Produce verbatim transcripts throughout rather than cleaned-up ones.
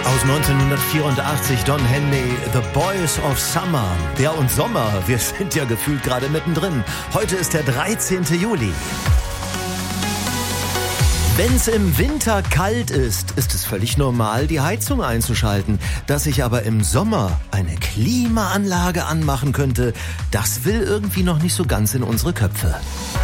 Aus neunzehnhundertvierundachtzig Don Henley, The Boys of Summer. Der und Sommer, wir sind ja gefühlt gerade mittendrin. Heute ist der dreizehnte Juli. Wenn's im Winter kalt ist, ist es völlig normal, die Heizung einzuschalten. Dass ich aber im Sommer eine Klimaanlage anmachen könnte, das will irgendwie noch nicht so ganz in unsere Köpfe.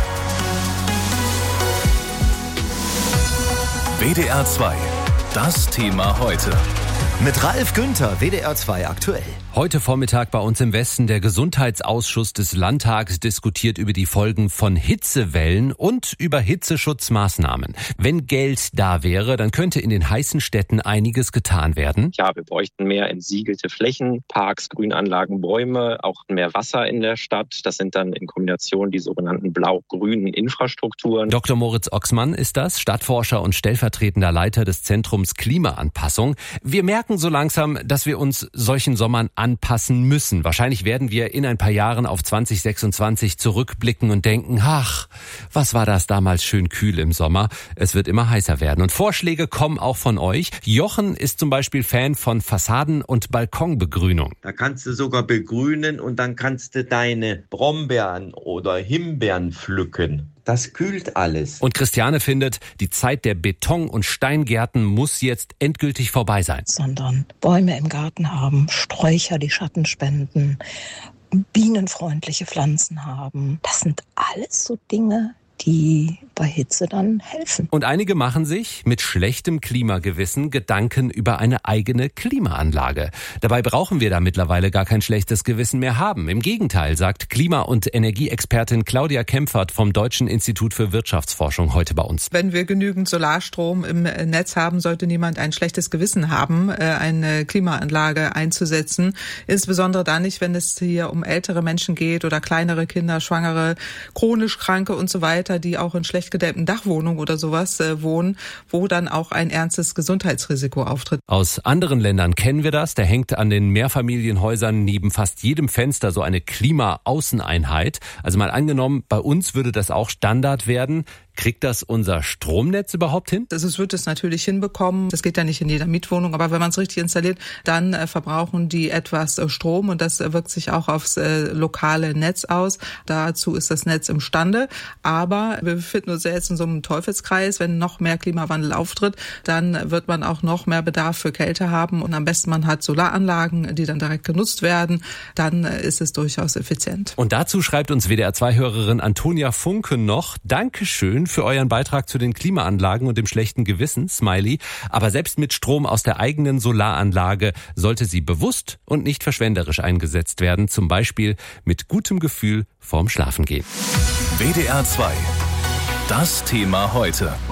W D R zwei. Das Thema heute. Mit Ralf Günther, W D R zwei aktuell. Heute Vormittag bei uns im Westen der Gesundheitsausschuss des Landtags diskutiert über die Folgen von Hitzewellen und über Hitzeschutzmaßnahmen. Wenn Geld da wäre, dann könnte in den heißen Städten einiges getan werden. Ja, wir bräuchten mehr entsiegelte Flächen, Parks, Grünanlagen, Bäume, auch mehr Wasser in der Stadt. Das sind dann in Kombination die sogenannten blau-grünen Infrastrukturen. Doktor Moritz Oxmann ist das, Stadtforscher und stellvertretender Leiter des Zentrums Klimaanpassung. Wir merken so langsam, dass wir uns solchen Sommern anpassen müssen. Wahrscheinlich werden wir in ein paar Jahren auf zwanzig sechsundzwanzig zurückblicken und denken, ach, was war das damals schön kühl im Sommer? Es wird immer heißer werden. Und Vorschläge kommen auch von euch. Jochen ist zum Beispiel Fan von Fassaden- und Balkonbegrünung. Da kannst du sogar begrünen und dann kannst du deine Brombeeren oder Himbeeren pflücken. Das kühlt alles. Und Christiane findet, die Zeit der Beton- und Steingärten muss jetzt endgültig vorbei sein. Sondern Bäume im Garten haben, Sträucher, die Schatten spenden, bienenfreundliche Pflanzen haben. Das sind alles so Dinge, die bei Hitze dann helfen. Und einige machen sich mit schlechtem Klimagewissen Gedanken über eine eigene Klimaanlage. Dabei brauchen wir da mittlerweile gar kein schlechtes Gewissen mehr haben. Im Gegenteil, sagt Klima- und Energieexpertin Claudia Kempfert vom Deutschen Institut für Wirtschaftsforschung heute bei uns. Wenn wir genügend Solarstrom im Netz haben, sollte niemand ein schlechtes Gewissen haben, eine Klimaanlage einzusetzen. Insbesondere dann nicht, wenn es hier um ältere Menschen geht oder kleinere Kinder, Schwangere, chronisch Kranke und so weiter, die auch in schlecht gedämmten Dachwohnungen oder sowas äh, wohnen, wo dann auch ein ernstes Gesundheitsrisiko auftritt. Aus anderen Ländern kennen wir das. Da hängt an den Mehrfamilienhäusern neben fast jedem Fenster so eine Klima-Außeneinheit. Also mal angenommen, bei uns würde das auch Standard werden. Kriegt das unser Stromnetz überhaupt hin? Also es wird es natürlich hinbekommen. Das geht ja nicht in jeder Mietwohnung, aber wenn man es richtig installiert, dann äh, verbrauchen die etwas äh, Strom und das äh, wirkt sich auch aufs äh, lokale Netz aus. Dazu ist das Netz imstande. Aber wir befinden uns ja jetzt in so einem Teufelskreis. Wenn noch mehr Klimawandel auftritt, dann wird man auch noch mehr Bedarf für Kälte haben und am besten man hat Solaranlagen, die dann direkt genutzt werden. Dann äh, ist es durchaus effizient. Und dazu schreibt uns W D R zwei Hörerin Antonia Funke noch: Dankeschön für euren Beitrag zu den Klimaanlagen und dem schlechten Gewissen, Smiley. Aber selbst mit Strom aus der eigenen Solaranlage sollte sie bewusst und nicht verschwenderisch eingesetzt werden. Zum Beispiel mit gutem Gefühl vorm Schlafengehen. W D R zwei. Das Thema heute.